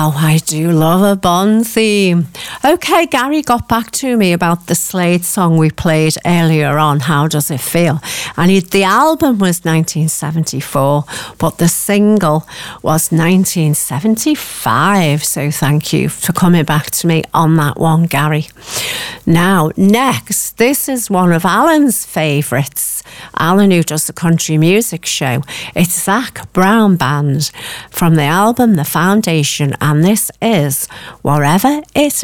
Oh, I do love a Bond theme. Okay, Gary got back to me about the Slade song we played earlier on, How Does It Feel? And the album was 1974, but the single was 1975. So thank you for coming back to me on that one, Gary. Now, next, this is one of Alan's favourites. Alan, who does the country music show. It's Zac Brown Band from the album The Foundation, and this is Wherever It